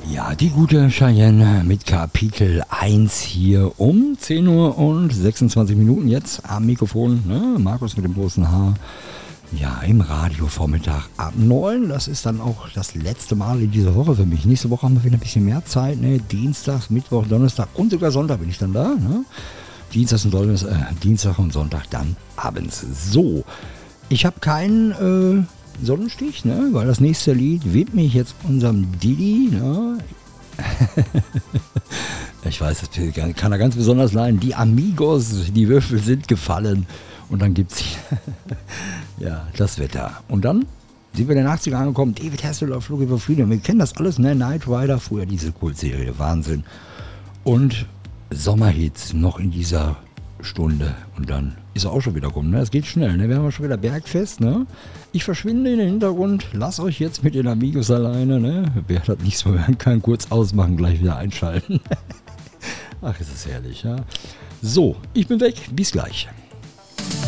Ja, die gute Cheyenne mit Kapitel 1 hier um 10 Uhr und 26 Minuten jetzt am Mikrofon. Ne? Markus mit dem großen Haar. Ja, im Radio-Vormittag ab 9. Das ist dann auch das letzte Mal in dieser Woche für mich. Nächste Woche haben wir wieder ein bisschen mehr Zeit. Ne? Dienstag, Mittwoch, Donnerstag und sogar Sonntag bin ich dann da. Ne? Dienstag und Sonntag dann abends. So, ich habe keinen Sonnenstich, ne? Weil das nächste Lied widme ich jetzt unserem Didi. Ne? Ich weiß, das kann er ganz besonders leiden. Die Amigos, die Würfel sind gefallen. Und dann gibt es ja, das Wetter. Und dann sind wir in den 80ern angekommen. David Hasselhoff, Flug über Freedom. Wir kennen das alles, ne? Knight Rider, früher diese Kultserie, Wahnsinn. Und Sommerhits noch in dieser Stunde. Und dann ist er auch schon wieder rum, ne? Es geht schnell, ne? Wir haben schon wieder Bergfest, ne? Ich verschwinde in den Hintergrund. Lasst euch jetzt mit den Amigos alleine, ne? Wer das nicht so hören kann, kurz ausmachen, gleich wieder einschalten. Ach, ist es herrlich, ja? So, ich bin weg. Bis gleich.